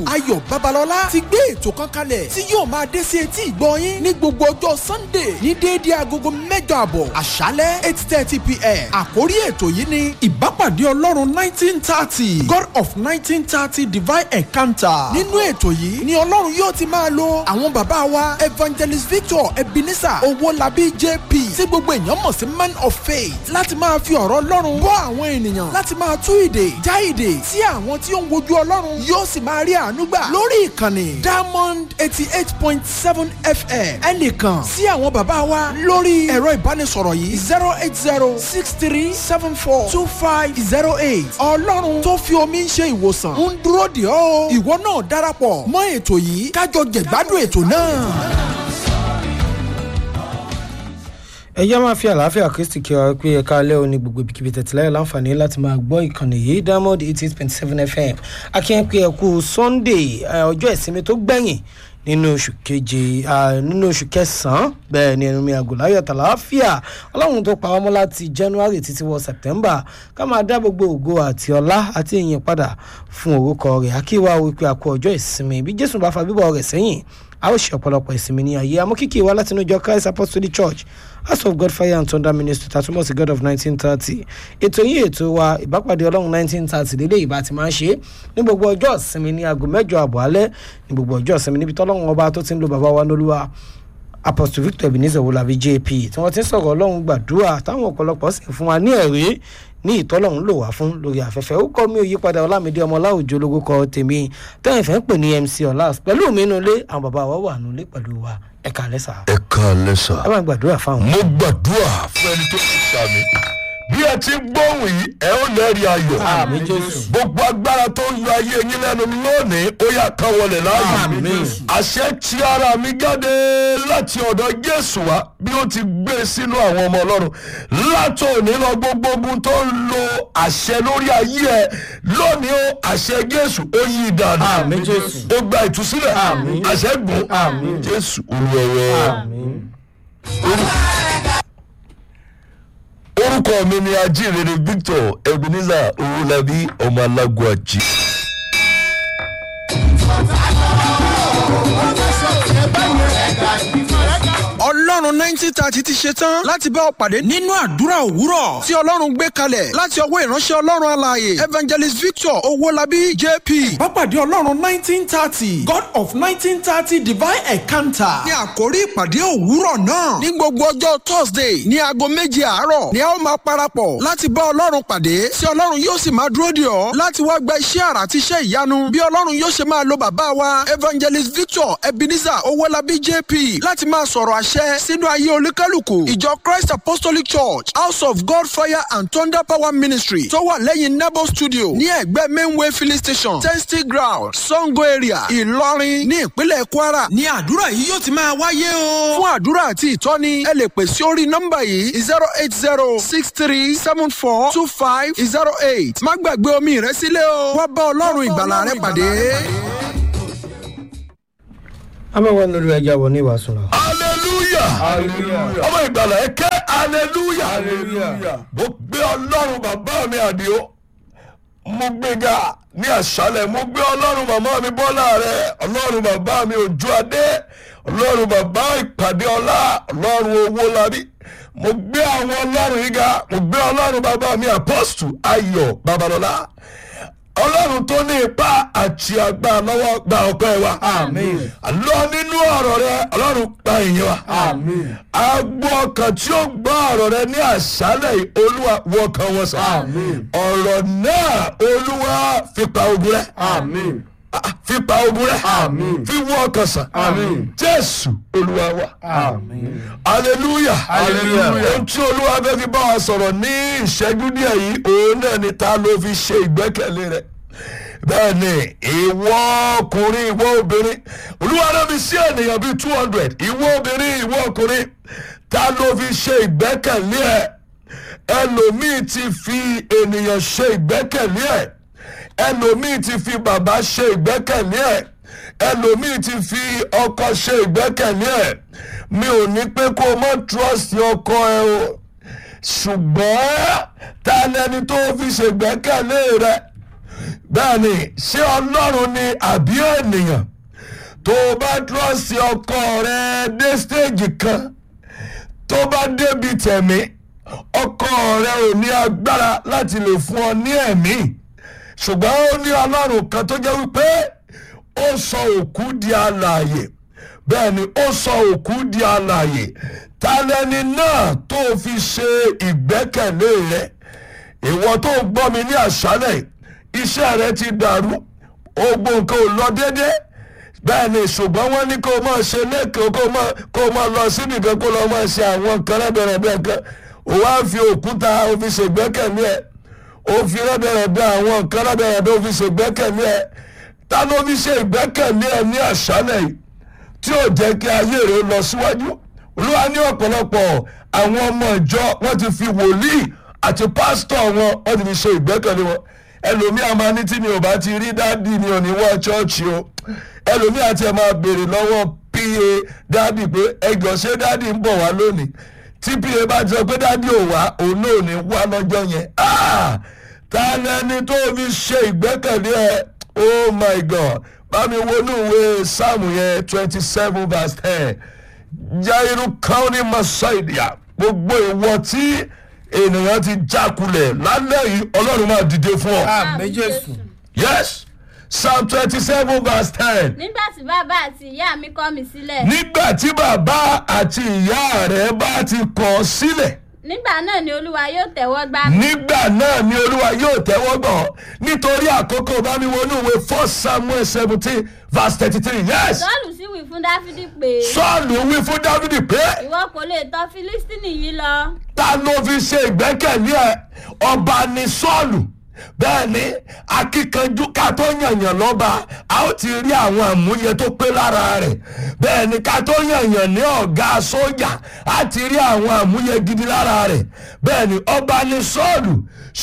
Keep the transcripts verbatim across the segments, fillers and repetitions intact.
Ayọ̀ Babalọ́lá ti gbé ètò kan kalẹ̀ tí yóò máa dé sí etí ìgbọ́ yín ní gbogbo ọjọ́ Sunday ní déédéé agogo mẹ́jọ àbọ̀ àṣálẹ́ eight thirty p.m. Àkórí ètò yìí ni ìbápàdé Ọlọ́run nineteen thirty God of nineteen thirty Divine Encounter. Nínú ètò yìí ni Ọlọ́run yóò ti máa lo àwọn bàbá wa Evangelist Victor Ebenezer Owólabí J P tí gbogbo èèyàn mọ̀ sí Man of Faith láti máa fi ọ̀rọ̀ Ọlọ́run bọ́ àwọn ènìyàn láti máa tú ìdè já ìdè tí àwọn tí ó ń wojú Ọlọ́run yóò sì máa rí àánú gbà lórí ìkànnì Diamond eighty eight point seven F M. Ẹnìkan sí àwọn bàbá wa lórí ẹ̀rọ ìbánisọ̀rọ̀ yìí zero eight zero six three seven four two five zero eight. Ọlọ́run tó fi omi ń ṣe ìwòsàn ń dúró dè ọ́. Ìwọ náà darapọ̀ mọ́ ètò yìí kájọ jẹ̀gbádùn ètò náà. ẹ jẹ́ máa fi àlàáfíà Kristi kí ọ pé ẹ̀ka alẹ́ òní gbogbo ibikíbi tẹ̀tìláyọ̀ láǹfààní láti máa gbọ́ ìkànnì yìí Diamond eighty eight point seven F M. akínyẹn pé ẹ kú Sunday ọjọ́ ìsinmi tó gbẹ̀yìn nínú oṣù keje nínú oṣù kẹsàn-án bẹ́ẹ̀ ni ẹnu mi àgọ́ láyọ̀ tàlàáfíà Ọlọ́run tó pa ọmọ láti January títí wọ September ká máa dá gbogbo ògo àti ọlá àti ìyìn padà fún orúkọ rẹ̀ akíwá wípé a kú ọjọ́ ìsinmi bí Jésù bá fa bíbọ̀ rẹ̀ sẹ́yìn a ó ṣe ọ̀pọ̀lọpọ̀ ìsinmi ní ayé amókìkí wa látinú ìjọ Christ Apostolic Church House of God Fire and Thunder Ministry tàtúmọ̀ sí God of nineteen thirty. Ètò yìí ètò wa ìbápàdé Ọlọ́run nineteen thirty lédè ìbá ti máa ń ṣe ní gbogbo ọjọ́ ìsinmi ní aago mẹ́jọ àbọ̀ alẹ́ ní gbogbo ọjọ́ ìsinmi níbi tọ́lọ́run ọba tó ti ń lo bàbá wa lólúwa Apostle Victor Ebenezer Owólabí J P tí wọ́n ti ń sọ̀rọ̀ Ọlọ́run gbàdúrà táwọn ọ̀pọ̀lọpọ̀ sì fún wa ní ẹ̀rí ní ìtọ́lọ́run lò wá fún lórí afẹ́fẹ́ ó kọ́ mi ò yípadà Ọlámídé ọmọ láwùjọ ológókọ tèmi tẹ́yìn fẹ́ ń pè ní M C Ọlá pẹ̀lú mi nulẹ̀ àwọn bàbá wa wà nulẹ̀ pẹ̀lú wa ẹ̀ka lẹ́sà. ẹ̀ka lẹ́sà. ẹ máa gbàdúrà fáwọn. mo gbàdúrà fún ẹni tó ti sàmì bí ẹ ti gbóhùn yìí ẹ ó lẹ́rìí ayọ̀. àmín Jésù. gbogbo agbára tó ń yọ ayé yín lẹ́nu lónìí ó yá ká wọlé láàyè. àmín. àṣẹ tí ara mi jáde láti ọ̀dọ̀ Jésù wá bí ó ti gbé sínú àwọn ọmọ Ọlọ́run láti òní lọ gbogbo ogun tó ń lo àṣẹ lórí ayé ẹ lónìí ó àṣẹ Jésù ó yí ìdànù. àmín Jésù. ó gba ìtúsílẹ̀. àmín. àṣẹ gùn. àmín. Jésù olúwa. àmín. orúkọ mi ni ajínrere Victor Ebenezer Owólabí ọmọ alágúnjì. Ọlọ́run nineteen thirty ti ṣe tán láti bá ọ pàdé nínú àdúrà òwúrọ̀ tí Ọlọ́run gbé kalẹ̀ láti ọwọ́ ìránṣẹ́ Ọlọ́run alààyè Evangelist Victor Owólabí J P. Bápàdé Ọlọ́run nineteen thirty God of nineteen thirty Divine Encounter ní àkórí ìpàdé òwúrọ̀ náà ní gbogbo ọjọ́ Thursday ní aago méje àárọ̀ ni a ó máa parapọ̀ láti bá Ọlọ́run pàdé tí Ọlọ́run yóò sì máa dúró dè ọ́ láti wá gba iṣẹ́ àrà àti iṣẹ́ ìyanu bí Ọlọ́run yóò ṣe máa lo bàbá wa Evangelist Victor Ebenezer Owólabí J P láti máa sọ̀rọ̀ àṣẹ sínú ayé olúkálùkù ìjọ Christ Apostolic Church House of God Fire and Thunder Power Ministry tó wà lẹ́yìn Nebo Studio ní ẹ̀gbẹ́ Mainway Filling Station Testing Ground Sango area Ìlọrin ní ìpínlẹ̀ Kwara ní àdúrà yìí yóò ti máa wáyé o. Fún àdúrà àti ìtọ́ni ẹ lè pè sí orí nọ́mbà yìí zero eight zero six three seven four two five zero eight. Má gbàgbé omi rẹ sílẹ̀ o wá bá Ọlọ́run ìgbàlà rẹ pàdé. amẹ́wọ̀n lórí ẹja wọ ní ìwàsùn náà. hallelujah. ọmọ ìgbàlà ẹ kẹ́ hallelujah. mo gbé Ọlọ́run bàbá mi Àdìó mo gbéga ní àṣálẹ̀ mo gbé Ọlọ́run màmá mi Bọ́lá rẹ̀ Ọlọ́run bàbá mi Òjó Adé Ọlọ́run bàbá ìpàdé ọlá Ọlọ́run Owólabí mo gbé àwọn Ọlọ́run yìí ga mo gbé Ọlọ́run bàbá mi Apostle Ayọ̀ Babalọ́lá Ọlọ́run tó ní ipá àti agbára lọ́wọ́ gba ọpẹ́ wa. àmín. lọ nínú ọ̀rọ̀ rẹ Ọlọ́run gba ìyìn wa. àmín. agbo ọkàn tí ó gbọ́ ọ̀rọ̀ rẹ ní àṣálẹ̀ yìí Olúwa wọkàn wọn sàn. àmín. ọ̀rọ̀ náà Olúwa fi pa ogun rẹ. àmín. fi pa ogun rẹ. àmín. fi wọ ọkàn sàn. àmín. Jésù Olúwa wa. àmín. hallelujah. hallelujah. ohun tí Olúwa fẹ́ fi bá wa sọ̀rọ̀ ní ìṣẹ́jú díẹ̀ yìí òun náà ni ta ló fi ṣe ìgbẹ́kẹ̀lé rẹ̀. bẹ́ẹ̀ ni ìwọ ọkùnrin ìwọ obìnrin Olúwa náà fi sí ènìyàn bíi two hundred ìwọ obìnrin ìwọ ọkùnrin ta ló fi ṣe ìgbẹ́kẹ̀lé ẹ̀. ẹlòmíì ti fi ènìyàn ṣe ìgbẹ́kẹ̀lé ẹ̀ ẹlòmíì ti fi bàbá ṣe ìgbẹ́kẹ̀lé ẹ̀ ẹlòmíì ti fi ọkọ ṣe ìgbẹ́kẹ̀lé ẹ̀. mi ò ní pé kó o mọ́ trust ọkọ ẹ o ṣùgbọ́n ta lẹni tó fi ṣe ìgbẹ́kẹ̀lé rẹ bẹ́ẹ̀ ni ṣé ọlọ́run ni àbí ènìyàn? tó o bá dúró sí ọkọ rẹ dé stage kan tó bá débi tẹ̀mí ọkọ rẹ ò ní agbára láti lè fún ọ ní ẹ̀mí, ṣùgbọ́n ó ní ọlọ́run kan tó jẹ́ wípé ó sọ òkú di alààyè. bẹ́ẹ̀ ni ó sọ òkú di alààyè. ta lẹni náà tó fi ṣe ìgbẹ́kẹ̀lé rẹ? ìwọ tó gbọ́ mi ní àṣálẹ̀, iṣẹ́ rẹ ti dàrú, ogbó nǹkan ò lọ déédéé, bẹ́ẹ̀ ni ṣùgbọ́n wọ́n ní kó o máa ṣe lẹ́kọ̀ọ́ kó o máa kó o máa lọ síbi kan kó lọ máa ṣe àwọn nǹkan rẹ́bẹ̀rẹ̀bẹ̀ kan, o wá fi òkúta o fi ṣègbẹ́kẹ̀lé ẹ̀, o fi rẹ́bẹ̀rẹ̀bẹ̀ àwọn nǹkan rẹ́bẹ̀rẹ̀bẹ̀ o fi ṣègbẹ́kẹ̀lé ẹ̀. ta ló fi ṣe ìgbẹ́kẹ̀lé ẹ̀ ní àṣálẹ̀ yìí tí ò jẹ́ kí ayé rẹ̀ lọ síwájú? Olúwa ní ọ̀pọ̀lọpọ̀ àwọn ọmọ ìjọ wọ́n ti fi wòlíì àti pásítọ̀ wọn wọ́n ti fi ṣe ìgbẹ́kẹ̀lé wọn. ẹlòmíà máa ní tí mi ò bá ti rí dádì mi ò ní wọ́ ṣọ́ọ̀ṣì o. ẹlòmíà ti ẹ̀ máa béèrè lọ́wọ́ pa dádì pé ẹjọ́ ṣé dádì ń bọ̀ wá lónìí? tí pa bá ti sọ pé dádì ò wá, òun náà ò ní wá lọ́jọ́ yẹn. ta lẹni tó fi ṣe ìgbẹ́kẹ̀lé ẹ? Oh my God, bá mi wọnú ìwé sáàmù yẹn twenty seven verse ten. Jairu County Masaidia, gbogbo ìwọ tí ènìyàn ti jákulẹ̀ lálẹ́ yìí ọlọ́run máa dìde fún ọ. àmín Jésù. Yes, Psalm twenty seven verse ten. nígbà tí bàbá àti ìyá mi kọ̀ mí sílẹ̀. nígbà tí bàbá àti ìyá rẹ̀ bá ti kọ̀ ọ́ sílẹ̀. nígbà náà ni olúwa yóò tẹ́wọ́ gbà mí. nígbà náà ni olúwa yóò tẹ́wọ́ gbà ọ́. nítorí àkókò bá mi wọnú ìwé first Samuel seventeen verse thirty three. Yes. sọ́ọ̀lù sì wí fún dáfídì pé. sọ́ọ̀lù wí fún dávidi pé. ìwọ kò lè tọ̀ fílístínì yìí lọ. ta ló fi ṣe ìgbẹ́kẹ̀lé ẹ̀? ọba ni sọ́ọ̀lù. bẹ́ẹ̀ ni akíkanjú ká tó yànyàn lọ́ba a ó ti rí àwọn àmúyẹ tó pé lára rẹ̀. bẹ́ẹ̀ ni ká tó yànyàn ní ọ̀gá sójà a ti rí àwọn àmúyẹ gidi lára rẹ̀. bẹ́ẹ̀ ni ọba ni sọ́ọ̀lù,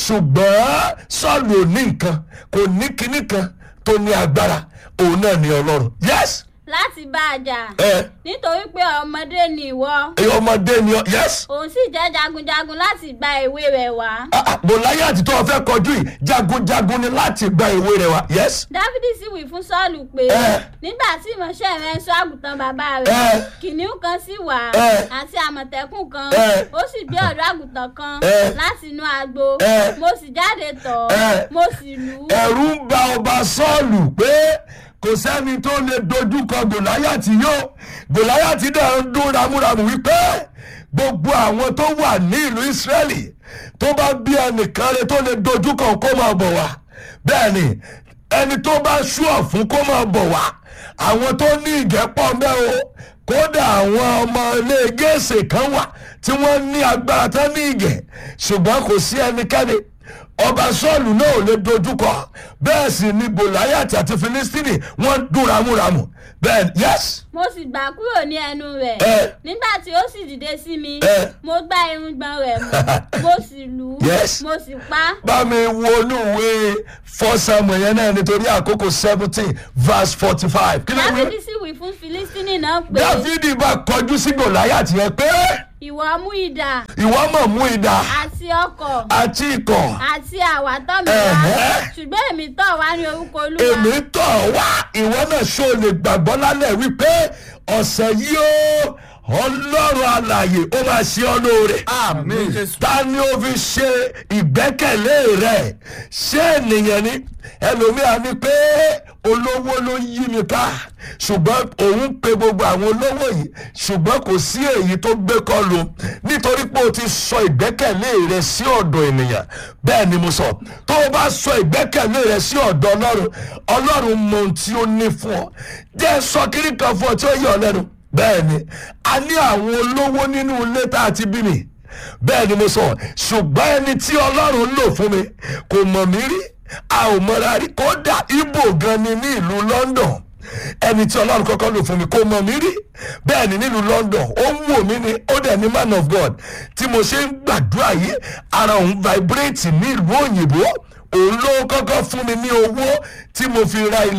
ṣùgbọ́n sọ́ọ̀lù ò ní nǹkan, kò ní kinní kan tó ní agbára, òun náà ni ọlọ́run. Yes. láti bá a jà. ẹ nítorí pé ọmọdé ni ìwọ. ẹ ọmọdé ni ọ. Yes. òun sì jẹ́ jagunjagun láti gba ìwé rẹ̀ wá. Gòláyátì tó o fẹ́ kọjú yìí jagunjagun ni láti gba ìwé rẹ̀ wá. Yes. dáfídì sì wí fún sọ́ọ̀lù pé. ẹ nígbà tí ìmọ̀ṣẹ́ rẹ̀ ń ṣọ́ àgùntàn bàbá rẹ̀. ẹ kìnìún kan sì wà. ẹ àti àmọ̀tẹ́kùn kan. ẹ ó sì gbé ọ̀dọ́ àgùntàn kan. ẹ láti inú agbo. ẹ mo sì jáde tọ̀ ẹ mo sì lù ú. ẹ̀rù ń ba ọba Sọ́ọ̀lù pé kò sẹ́ni tó lè dojúkọ Gòláyátì yóò. Gòláyátì náà ń dún ramúramù wípé gbogbo àwọn tó wà ní ìlú Ísírẹ́lì tó bá bí ẹnìkan rẹ̀ tó lè dojúkọ kó máa bọ̀ wá. bẹ́ẹ̀ ni ẹni tó bá ṣúọ̀ fún kó máa bọ̀ wá. àwọn tó ní ìgẹ́pọ̀ mẹ́ o, kódà àwọn ọmọ ilé Gẹ̀ẹ́sì kan wà tí wọ́n ní agbára tán ní ìgẹ̀, ṣùgbọ́n kò sí ẹnikẹ́ni. ọba Sọ́ọ̀lù náà ò lè dojúkọ. bẹ́ẹ̀ sì ni Gòláyátì àti Fílístínì wọ́n dún ramúramù. bẹ́ẹ̀ yes. mo sì gbà kúrò ní ẹnu rẹ̀. ẹ nígbà tí ó sì dìde sí mi. ẹ mo gbá irùngbọ̀n rẹ̀ mú. mo sì lù ú. Yes. mo sì pa á. bá mi wo olúwe first Samuel yẹn náà nítorí àkókò seventeen verse forty five. kí ló wí? dáfídì sì wí fún fílístínì náà pé. Dáfídì bá kọjú sí Gòláyátì yẹn pé ìwọ mú idà. ìwọ mọ̀ mú idà àti ọkọ̀. àti ikọ̀. àti àwátọ́ mi wá. Ẹ̀hẹ́. ṣùgbọ́n èmi tọ̀ wá ní orúkọ olúwa. èmi tọ̀ wá. ìwọ náà ṣó lè gbàgbọ́ lálẹ́ wípé ọ̀sẹ̀ yìí ó ọlọ́run alààyè ó máa ṣe ọ́ lóore. àmín Jésù. ta ni ó fi ṣe ìgbẹ́kẹ̀lé rẹ̀? ṣé ènìyàn ni? ẹlòmíà ní pé olówó ló yí mi ká, ṣùgbọ́n òun pe gbogbo àwọn olówó yìí, ṣùgbọ́n kò sí èyí tó gbé kọ́ lu nítorí pé o ti sọ ìgbẹ́kẹ̀lé rẹ sí ọ̀dọ̀ ènìyàn. bẹ́ẹ̀ ni mo sọ, tó o bá sọ ìgbẹ́kẹ̀lé rẹ sí ọ̀dọ̀ ọlọ́run, ọlọ́run mọ ohun tí ó ní fún ọ. jẹ́ sọ kiri kan fún ọ tí ó yẹ ọ lẹ́nu. bẹ́ẹ̀ ni a ní àwọn olówó nínú ilé tá a ti bí mi. bẹ́ẹ̀ ni mo sọ, ṣùgbọ́n ẹni tí ọlọ́run lò fún mi kò mọ̀ mí rí, a ò mọ̀ra rí, kódà Ìgbò gan ni ní ìlú London. ẹni tí ọlọ́run kọ́kọ́ lò fún mi kò mọ̀ mí rí. bẹ́ẹ̀ ni nílùú London ó ń wò mí ni, ó dẹ̀ ní man of God. tí mo ṣe ń gbàdúrà yìí ara òun vibrate ní ìlú òyìnbó. òun ló kọ́kọ́ fún mi ní owó tí mo fi ra ilẹ̀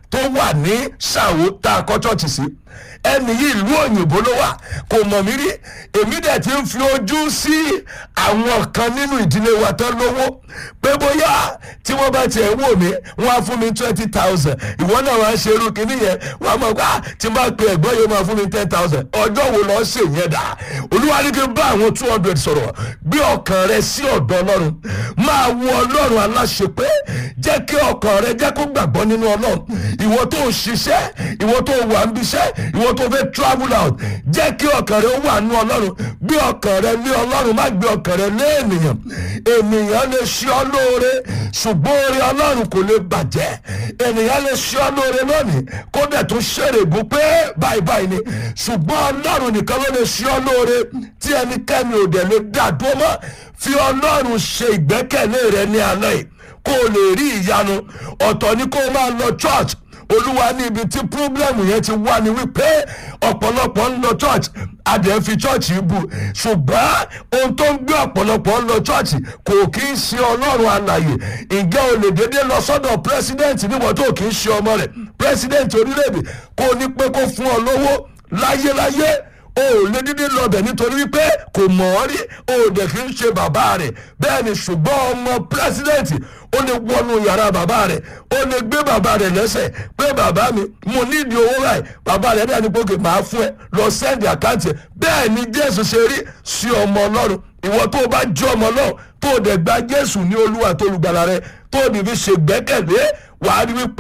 tó wà ní Ṣàwó tá a kọ́ chọ́ọ̀chì sí. Ẹni yìí ìlú òyìnbó ló wà, kò mọ̀ mí rí. Èmi dẹ̀ ti ń fi ojú sí àwọn kan nínú ìdílé wa tán lówó pé bóyá tí wọ́n bá tiẹ̀ wò mí wọ́n á fún mi twenty thousand. Ìwọ náà wá ń ṣe irú kìíní yẹn, wọ́n á mọ̀ pé tí n bá pe ẹ̀gbọ́n yóò máa fún mi ten thousand. Ọjọ́ wo lọ́ọ́ ṣe yẹn dà? Olúwa ní kí n bá àwọn two hundred sọ̀rọ̀. Gbé ọkàn rẹ sí ọ̀dọ̀ Ọlọ́run, máa wo Ọlọ́run aláṣepé, jẹ́ kí ọkàn rẹ jẹ́ kó gbàgbọ́ nínú Ọlọ́run. Ìwọ tó ń ṣiṣẹ́, ìwọ tó wà ń bíṣẹ́, ìwọ tó fẹ́ travel out, jẹ́ kí ọkàn rẹ wà nínú Ọlọ́run. Gbé ọkàn rẹ lé Ọlọ́run, má gbé ọkàn rẹ lé ènìyàn. Ènìyàn lè ṣe ọ́ lóore ṣùgbọ́n oore Ọlọ́run kò lè bàjẹ́. Ènìyàn lè ṣe ọ́ lóore lónìí kó dẹ̀ tún ṣèrègùn pé báyìí báyìí ni, ṣùgbọ́n Ọlọ́run nìkan ló lè ṣe ọ́ lóore tí ẹnikẹ́ni ò dẹ̀ lè dá dúró mọ́. Fi Ọlọ́run ṣe ìgbẹ́kẹ̀lé rẹ ní alẹ́ yìí kó o lè rí ìyanu. Ọ̀tọ̀ ni kó o máa lọ church. Olúwa ní ibi tí problem yẹn ti wá ni wípé ọ̀pọ̀lọpọ̀ ń lọ church, adẹ̀ fi church bù, ṣùgbọ́n ohun tó ń gbé ọ̀pọ̀lọpọ̀ ń lọ church kò kí ń ṣe Ọlọ́run alààyè. Ǹjẹ́ o lè dédé lọ sọ́dọ̀ president níwọ̀n tó kì í ṣe ọmọ rẹ̀, president orílẹ̀-èdè, kó o ní pé kó fún ọ lówó láyéláyé? O ò lè dídí lọ́bẹ̀ nítorí wípé kò mọ̀ ọ́ rí, o ò dẹ̀ kí ń ṣe bàbá rẹ̀. Bẹ́ẹ̀ ni ṣùgbọ́n ọmọ pírẹsidẹ́ǹtì ó lè wọnú yàrá bàbá rẹ̀, ó lè gbé bàbá rẹ̀ lẹ́sẹ̀ pé bàbá mi mo nídìí owó ráì, bàbá rẹ̀ dẹ̀ ní pé máa fún ẹ, lọ sẹ́ndì àkáǹtì ẹ̀. Bẹ́ẹ̀ ni Jésù ṣe rí sí ọmọ Ọlọ́run. Ìwọ tó o bá jẹ́ ọmọ Ọlọ́run tó o dẹ̀ gba Jésù ní Olúwa tó olùgbàlà rẹ, tó o ní fi ṣe gbẹ́kẹ̀lé, wàá rí wípé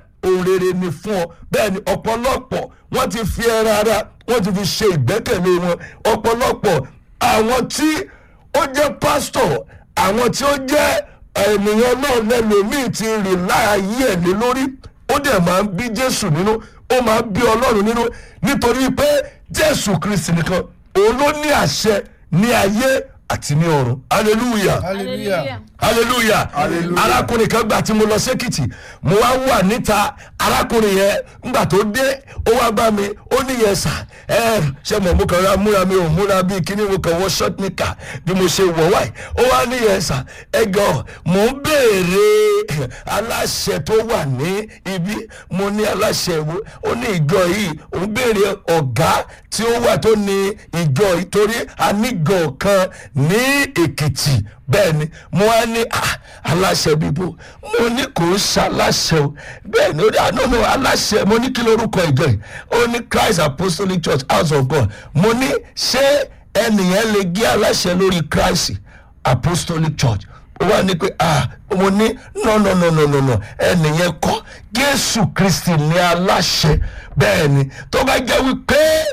òrèrè ni fún ọ. Bẹ́ẹ̀ ni ọ̀pọ̀lọpọ̀ wọ́n ti fi ẹran ara wọ́n ti fi ṣe ìgbẹ́kẹ̀lé wọn. Ọ̀pọ̀lọpọ̀ àwọn tí ó jẹ́ pásítọ̀, àwọn tí ó jẹ́ ènìyàn náà lẹ́lòmíì ti rìn láàyè ẹ̀ lé lórí, ó dẹ̀ máa ń bí Jésù nínú, ó máa ń bí Ọlọ́run nínú, nítorí pé Jésù Kristi nìkan òun ló ní àṣẹ ní ayé àti ní ọ̀run. Hallelujah. Hallelujah. Hallelujah. Hallelujah. Arákùnrin kan gbà tí mo lọ sékìtì, mo wá wà níta. Arákùnrin yẹn ngbà tó dé, ó wá bá mi, ó ní yẹn sà ẹ ṣe mọ̀ mo kàn ra múra mi ò múra bíi kíní, mo kàn wọ short nika bí mo ṣe wọ̀ wáyé. Ó wá ní yẹn sà ẹ gan mo ń béèrè aláṣẹ tó wà ní ibi. Mo ní aláṣẹ wo? Ó ní ìjọ yìí. Ó ń béèrè ọ̀gá tí ó wà tó ní ìjọ yìí torí ànígàn kan ní Èkìtì. Bẹ́ẹ̀ ni mo wá ní aláṣẹ bíbó, mo ní kò ń ṣaláṣẹ o. Bẹ́ẹ̀ ni ó dà nínú aláṣẹ, mo ní kí lórúkọ ìjọ yìí? Ó ní Christ Apostolic Church House of God. Mo ní ṣé ẹnìyẹn lè gé aláṣẹ lórí Christ Apostolic Church? Ó wá ní pé ah mo ní no no no no no no ẹnìyẹn kọ́, Jésù Kristi ní aláṣẹ. Bẹ́ẹ̀ ni tó bá jẹ́ wípé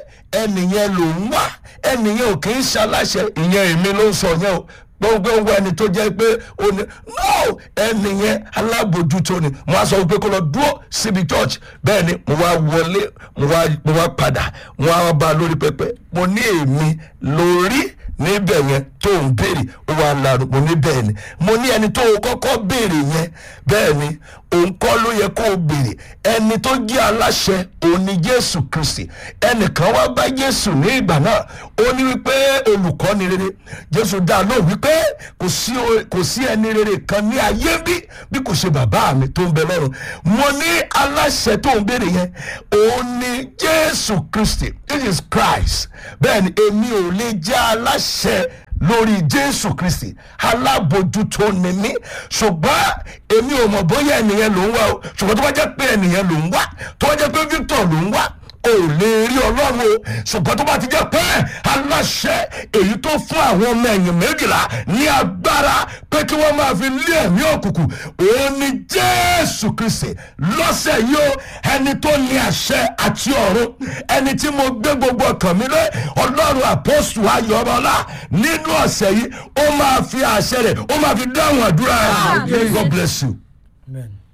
ẹnìyẹn ló ń wá, ẹnìyẹn ò kì í ṣaláṣẹ, ìyẹn èmi ló ń sọ yẹn o. Gbogbo ẹni tó jẹ́ pé ó ní no ẹnìyẹn alábòjútó ni, mo wá sọ pé kó lọ dúró síbi church. Bẹ́ẹ̀ ni mo wá wọlé, mo wá mo wá padà, mo wá bá lórí pẹpẹ. Mo ní èmi lórí níbẹ̀ yẹn tó ń béèrè, ó wá lárú. Mo ní bẹ́ẹ̀ ni, mo ní ẹni tó kọ́kọ́ béèrè yẹn, bẹ́ẹ̀ ni òun kọ́ ló yẹ kó o béèrè. Ẹni tó jẹ́ aláṣẹ òun ni Jésù Kristi. Ẹnìkan wá bá Jésù ní ìgbà náà, ó ní wípé olùkọ́ni rere. Jésù dá lóhùn wípé kò sí kò sí ẹni rere kan ní ayé bí bí kò ṣe bàbá mi tó ń bẹ lọ́run. Mo ní aláṣẹ tó ń béèrè yẹn òun ni Jésù Kristi. This is Christ. Bẹ́ẹ̀ ni èmi ò lè jẹ́ aláṣẹ lórí Jésù Kristi, alábòjútó ni mí. Ṣùgbọ́n èmi ò mọ̀ bóyá ẹnìyẹn ló ń wá o. Ṣùgbọ́n tó bá jẹ́ pé ẹnìyẹn ló ń wá, tó bá jẹ́ pé Victor ló ń wá, ò lè rí Ọlọ́run o. Ṣùgbọ́n tó bá ti jẹ́ pé aláṣẹ èyí tó fún àwọn ọmọ ẹ̀yìn méjìlá ní agbára pé kí wọ́n máa fi lé ẹ̀mí òkùnkùn, òun ni Jésù Kristi. Lọ́sẹ̀ yìí o, ẹni tó ní àṣẹ àti ọ̀run, ẹni tí mo gbé gbogbo ọkàn mi lé, Ọlọ́run àpọ́sù Ayọ̀bọ́lá, nínú ọ̀sẹ̀ yìí ó máa fi àṣẹ rẹ̀ ó máa fi dáhùn àdúrà rẹ̀. God bless you. Amen.